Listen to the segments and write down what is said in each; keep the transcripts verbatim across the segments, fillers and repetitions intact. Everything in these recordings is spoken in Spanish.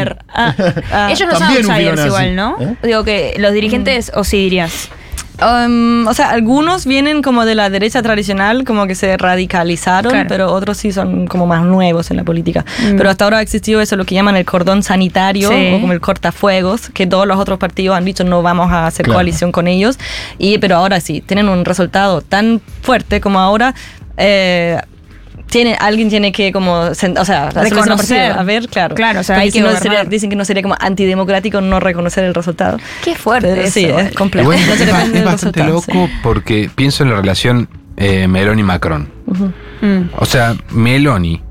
ver. Ah, ah. Ellos no son También un outsiders filonazi. igual, ¿no? ¿Eh? Digo que los dirigentes, o sí dirías. Um, o sea, algunos vienen como de la derecha tradicional, como que se radicalizaron, Claro. pero otros sí son como más nuevos en la política. Mm. Pero hasta ahora ha existido eso, lo que llaman el cordón sanitario, Sí. o como el cortafuegos, que todos los otros partidos han dicho no vamos a hacer Claro. coalición con ellos. Y, pero ahora sí, tienen un resultado tan fuerte como ahora. Eh, Tiene, alguien tiene que como, sen- o sea, hacerse una Reconocer. partida. A ver, claro. Claro, o sea, Porque hay si que no gobernar. sería- dicen que no sería como antidemocrático no reconocer el resultado. Qué fuerte Pero eso, sí, eh. es complejo. Igual Entonces es, ba- depende es del bastante resultado, loco sí. porque pienso en la relación eh, Meloni-Macron. Mm. O sea, Meloni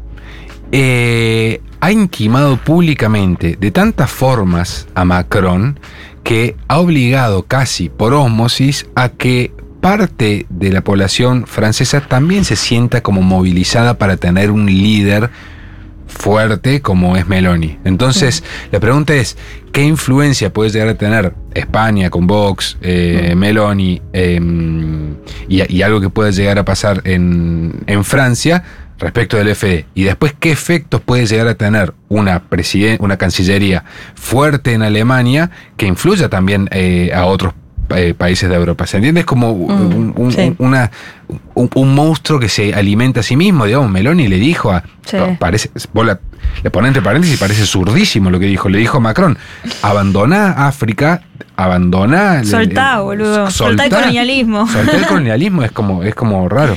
eh, ha intimado públicamente de tantas formas a Macron que ha obligado casi por ósmosis a que parte de la población francesa también se sienta como movilizada para tener un líder fuerte como es Meloni. Entonces, la pregunta es, ¿qué influencia puede llegar a tener España con Vox, eh, Meloni, eh, y, y algo que pueda llegar a pasar en, en Francia respecto del F D? Y después, ¿qué efectos puede llegar a tener una, presiden- una cancillería fuerte en Alemania que influya también eh, a otros eh, países de Europa? ¿Se entiende? Es como un, un- sí. una, un, un monstruo que se alimenta a sí mismo. Digamos, Meloni le dijo a... Sí. Parece, vos la- le ponés entre paréntesis, parece zurdísimo lo que dijo. Le dijo a Macron, abandoná África, abandoná... el- Soltá, el- boludo. Soltá el colonialismo. Soltá el colonialismo, es como, es como raro.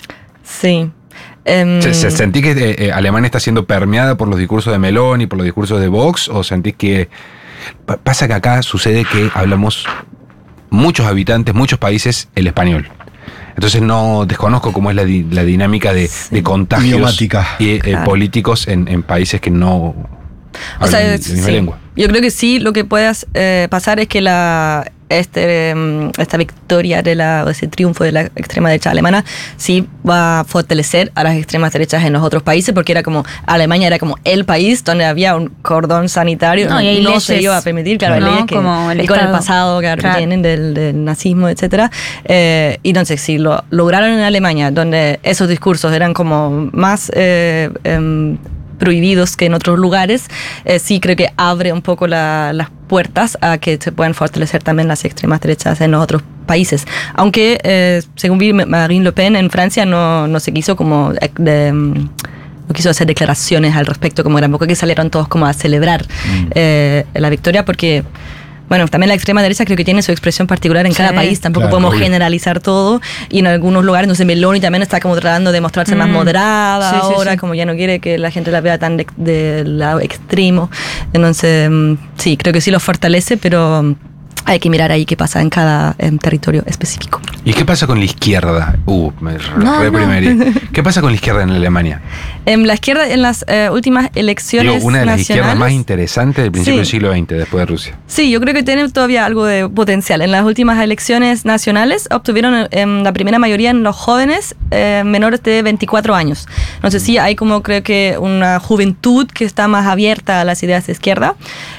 Sí. Em, Se- se- ¿Sentís que eh, eh, Alemania está siendo permeada por los discursos de Meloni, por los discursos de Vox? ¿O sentís que... pa- Pasa que acá sucede que hablamos muchos habitantes, muchos países, el español. Entonces no desconozco cómo es la, di- la dinámica de, de contagios Idiomática. y, eh, Claro. políticos en, en países que no O hablan sea, la es- misma sí. lengua. Yo creo que sí, lo que puede eh, pasar es que la este em, esta victoria de la, o ese triunfo de la extrema derecha alemana sí va a fortalecer a las extremas derechas en los otros países, porque era como Alemania era como el país donde había un cordón sanitario, No, no, y hay no se leyes. iba a permitir, claro, hay No, leyes que como el y con el Estado. pasado claro, Claro. que tienen del, del nazismo, etcétera. Eh, y entonces si lo lograron en Alemania, donde esos discursos eran como más eh, em, prohibidos que en otros lugares, eh, sí creo que abre un poco la- las puertas a que se puedan fortalecer también las extremas derechas en los otros países. Aunque, eh, según vi, Marine Le Pen en Francia no, no se quiso como... eh, de, mm, no quiso hacer declaraciones al respecto, como tampoco que salieron todos como a celebrar eh, la victoria, porque... Bueno, también la extrema derecha creo que tiene su expresión particular en Sí. cada país, tampoco Claro, podemos obvio. generalizar todo, y en algunos lugares, no sé, Meloni también está como tratando de mostrarse más Mm. moderada Sí, sí, ahora, sí. como ya no quiere que la gente la vea tan de- del lado extremo, entonces mm, sí, creo que sí lo fortalece, pero mm, hay que mirar ahí qué pasa en cada em, territorio específico. ¿Y qué pasa con la izquierda? Uh, me No, re no. primeré. ¿Qué pasa con la izquierda en Alemania? En la izquierda, en las eh, últimas elecciones Digo, una de las izquierdas nacionales- más interesantes del principio Sí. del siglo veinte, después de Rusia. Sí, yo creo que tiene todavía algo de potencial. En las últimas elecciones nacionales obtuvieron em, la primera mayoría en los jóvenes eh, menores de veinticuatro años. Entonces sí, hay como creo que una juventud que está más abierta a las ideas de izquierda.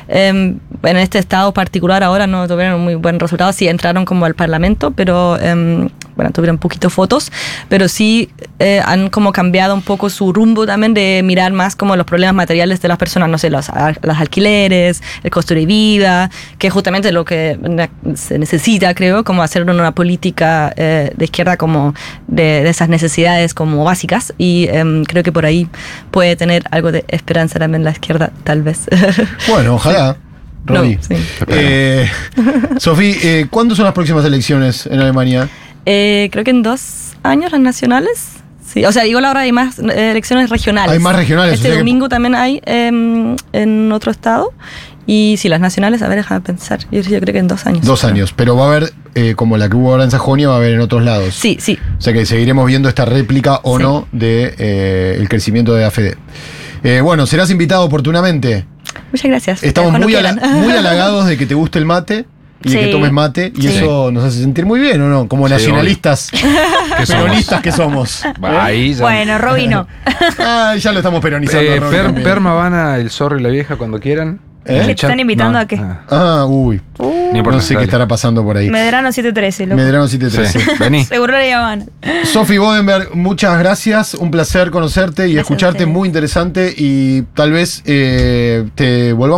Em, en este estado particular ahora no tuvieron un muy buen resultado. Sí, entraron como al parlamento, pero em, bueno, tuvieron poquitos votos. Pero sí eh, han como cambiado un poco su rumbo también de mirar más como los problemas materiales de las personas, no sé, los, al- los alquileres, el costo de vida, que es justamente lo que ne- se necesita, creo, como hacer una política eh, de izquierda como de, de esas necesidades como básicas, y em, creo que por ahí puede tener algo de esperanza también la izquierda, tal vez. Bueno, ojalá. No, Rodi. sí. Eh, Sofía, eh, ¿cuándo son las próximas elecciones en Alemania? Eh, creo que en dos años las nacionales. Sí, o sea, igual ahora hay más eh, elecciones regionales. Hay más regionales, Este o sea que- domingo también hay em, en otro estado. Y sí, las nacionales, a ver, déjame pensar. Yo, yo creo que en dos años. Dos años, pero va a haber, eh, como la que hubo ahora en Sajonia, va a haber en otros lados. Sí, sí. O sea que seguiremos viendo esta réplica o Sí. no de eh, el crecimiento de A F D. Eh, bueno, serás invitado oportunamente. Muchas gracias. Estamos Cuando muy, ala- quieran. muy halagados de que te guste el mate y de Sí. que tomes mate, y Sí. eso nos hace sentir muy bien, ¿o no? Como Sí, nacionalistas, ¿Qué somos? peronistas que somos. Ahí ya- Bueno, Robino. Ah, ya lo estamos peronizando. Eh, Roby, per, también. Perma Habana, el zorro y la vieja cuando quieran. ¿Eh? En el ¿Te están chat. invitando No, a qué? ah, Ah, uy. no importa, No sé qué dale. estará pasando por ahí. Medrano siete trece, loco. Medrano siete trece. Sí, vení. Seguro le llaman. Sofi Bodenberg, muchas gracias. Un placer conocerte y Gracias a escucharte, ustedes. muy interesante. Y tal vez eh, te volvamos